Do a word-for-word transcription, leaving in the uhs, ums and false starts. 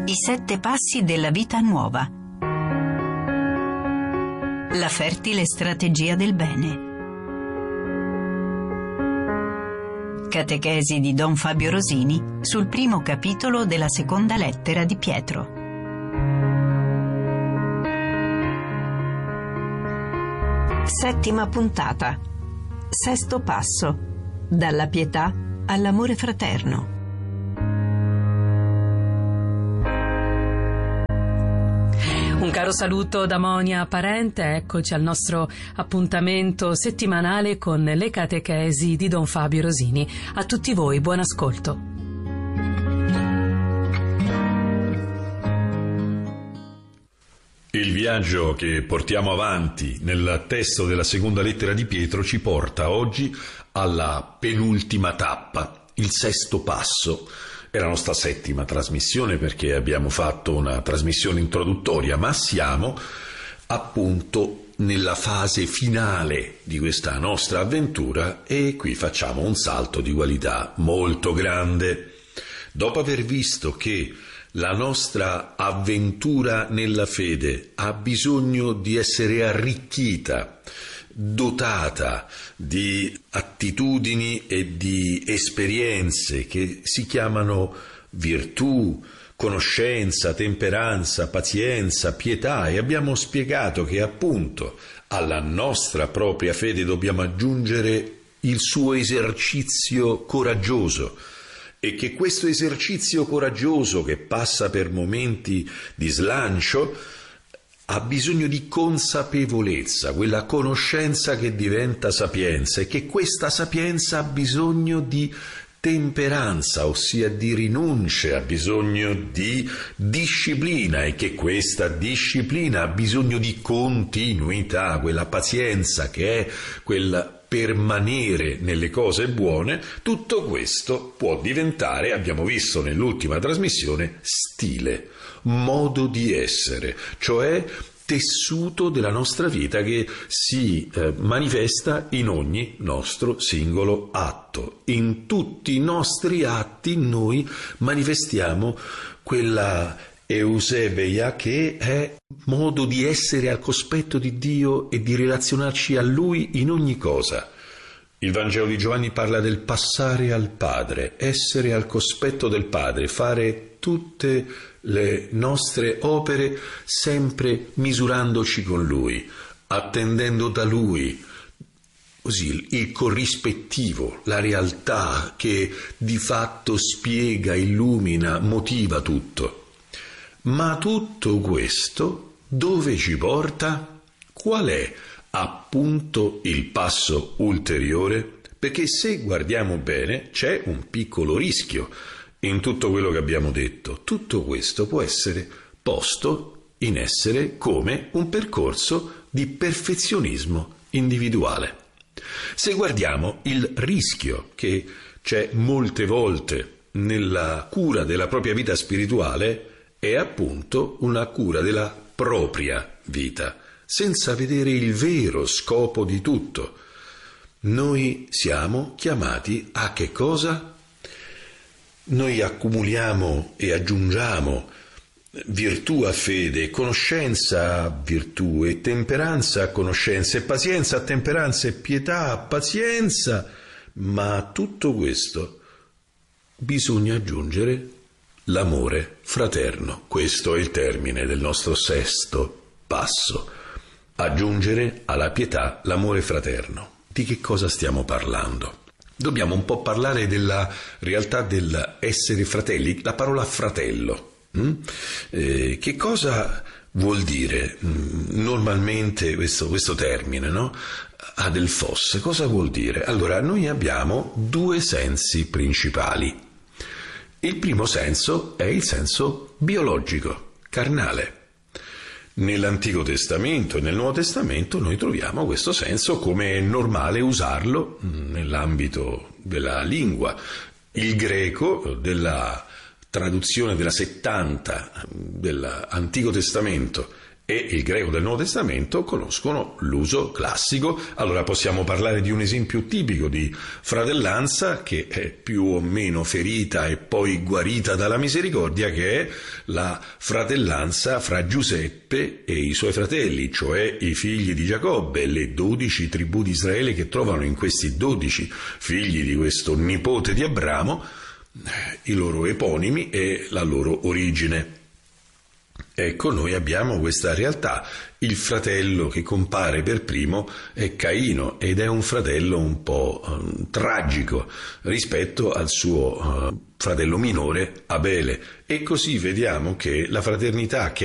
I sette passi della vita nuova. La fertile strategia del bene. Catechesi di Don Fabio Rosini sul primo capitolo della seconda lettera di Pietro. Settima puntata. Sesto passo. Dalla pietà all'amore fraterno. Un caro saluto da Monia Parente, eccoci al nostro appuntamento settimanale con le catechesi di Don Fabio Rosini. A tutti voi, buon ascolto. Il viaggio che portiamo avanti nel testo della seconda lettera di Pietro ci porta oggi alla penultima tappa, il sesto passo. È la nostra settima trasmissione perché abbiamo fatto una trasmissione introduttoria, ma siamo appunto nella fase finale di questa nostra avventura e qui facciamo un salto di qualità molto grande. Dopo aver visto che la nostra avventura nella fede ha bisogno di essere arricchita, dotata di attitudini e di esperienze che si chiamano virtù, conoscenza, temperanza, pazienza, pietà, e abbiamo spiegato che appunto alla nostra propria fede dobbiamo aggiungere il suo esercizio coraggioso e che questo esercizio coraggioso, che passa per momenti di slancio, ha bisogno di consapevolezza, quella conoscenza che diventa sapienza, e che questa sapienza ha bisogno di temperanza, ossia di rinunce, ha bisogno di disciplina, e che questa disciplina ha bisogno di continuità, quella pazienza che è quel permanere nelle cose buone. Tutto questo può diventare, abbiamo visto nell'ultima trasmissione, stile, modo di essere, cioè tessuto della nostra vita che si eh, manifesta in ogni nostro singolo atto. In tutti i nostri atti noi manifestiamo quella eusebeia, che è modo di essere al cospetto di Dio e di relazionarci a Lui in ogni cosa. Il Vangelo di Giovanni parla del passare al Padre, essere al cospetto del Padre, fare tutte le nostre opere sempre misurandoci con Lui, attendendo da Lui, così il corrispettivo, la realtà che di fatto spiega, illumina, motiva tutto. Ma tutto questo dove ci porta? Qual è appunto il passo ulteriore? Perché se guardiamo bene c'è un piccolo rischio in tutto quello che abbiamo detto. Tutto questo può essere posto in essere come un percorso di perfezionismo individuale. Se guardiamo il rischio che c'è molte volte nella cura della propria vita spirituale, è appunto una cura della propria vita, senza vedere il vero scopo di tutto. Noi siamo chiamati a che cosa? Noi accumuliamo e aggiungiamo virtù a fede, conoscenza a virtù, e temperanza a conoscenza, e pazienza a temperanza, e pietà a pazienza, ma a tutto questo bisogna aggiungere l'amore fraterno. Questo è il termine del nostro sesto passo. Aggiungere alla pietà l'amore fraterno. Di che cosa stiamo parlando? Dobbiamo un po' parlare della realtà dell'essere fratelli, la parola fratello. Mm? Eh, che cosa vuol dire mm, normalmente questo, questo termine, no? Adelphos, cosa vuol dire? Allora, noi abbiamo due sensi principali. Il primo senso è il senso biologico, carnale. Nell'Antico Testamento e nel Nuovo Testamento noi troviamo questo senso come è normale usarlo nell'ambito della lingua. Il greco, della traduzione della settanta dell'Antico Testamento e il greco del Nuovo Testamento conoscono l'uso classico. Allora possiamo parlare di un esempio tipico di fratellanza che è più o meno ferita e poi guarita dalla misericordia, che è la fratellanza fra Giuseppe e i suoi fratelli, cioè i figli di Giacobbe, le dodici tribù di Israele che trovano in questi dodici figli di questo nipote di Abramo i loro eponimi e la loro origine. Ecco, noi abbiamo questa realtà. Il fratello che compare per primo è Caino, ed è un fratello un po' eh, tragico rispetto al suo eh, fratello minore Abele, e così vediamo che la fraternità che